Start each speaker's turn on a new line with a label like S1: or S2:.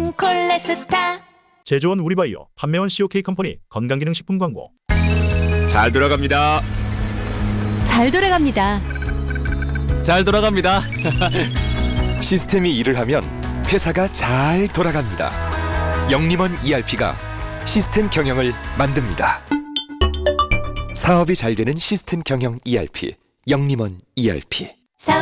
S1: 콜레스타.
S2: 제조원 우리바이오, 판매원 COK 컴퍼니 건강기능식품 광고.
S3: 잘 돌아갑니다.
S1: 잘 돌아갑니다.
S4: 잘 돌아갑니다.
S5: 시스템이 일을 하면 회사가 잘 돌아갑니다. 영림원 ERP가 시스템 경영을 만듭니다. 사업이 잘 되는 시스템 경영 ERP, 영림원 ERP.